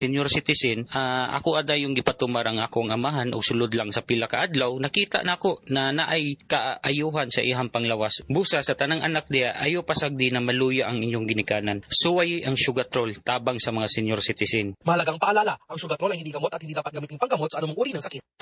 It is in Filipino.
Senior citizen, ako ada yung gipatumar ang akong amahan o sulod lang sa pila ka adlaw, nakita nako na naay kaayuhan sa ihang panglawas. Busa sa tanang anak diya, ayo pasagdi na maluya ang inyong ginikanan. Suway ang sugatrol tabang sa mga senior citizen. Mahalagang paalala, ang sugatrol ay hindi gamot at hindi dapat gamitin panggamot sa anumang uri ng sakit.